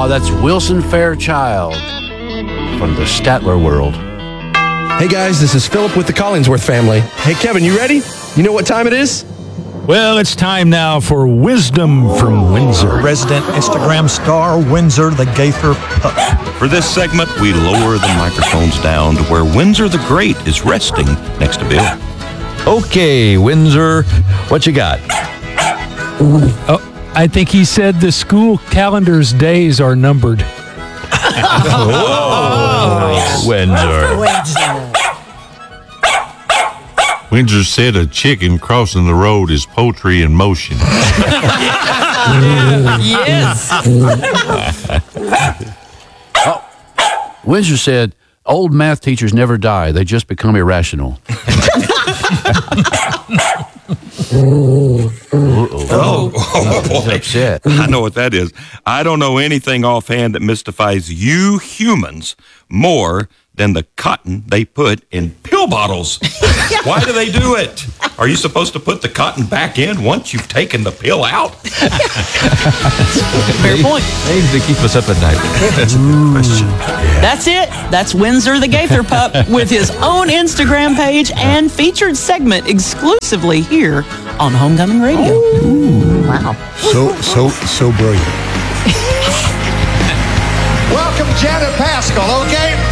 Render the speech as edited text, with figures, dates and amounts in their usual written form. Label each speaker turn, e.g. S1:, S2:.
S1: Oh, that's Wilson Fairchild from the Statler world.
S2: Hey guys, this is Philip with the Collingsworth family. Hey Kevin, you ready? You know what time it is?
S3: Well, it's time now for Wisdom from Windsor.
S4: Resident Instagram star, Windsor the Gaither Pup.
S5: For this segment, we lower the microphones down to where Windsor the Great is resting next to Bill.
S6: Okay, Windsor, what you got?
S3: Oh, I think he said the school calendar's days are numbered.
S6: Windsor.
S7: Windsor said a chicken crossing the road is poetry in motion.
S8: Yes.
S1: Windsor said, old math teachers never die. They just become irrational.
S5: Oh, boy.
S1: Upset.
S5: I know what that is. I don't know anything offhand that mystifies you humans more than the cotton they put in pill bottles. Why do they do it? Are you supposed to put the cotton back in once you've taken the pill out?
S8: Fair point.
S6: Things that keep us up at night.
S4: That's a good question.
S8: That's it. That's Windsor the Gaither Pup with his own Instagram page and featured segment exclusively here on Homecoming Radio. Wow.
S9: So brilliant.
S10: Welcome, Janet Paschal, okay?